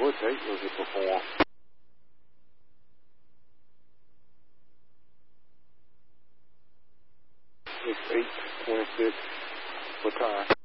What date was it performed? It's 8:26. What time?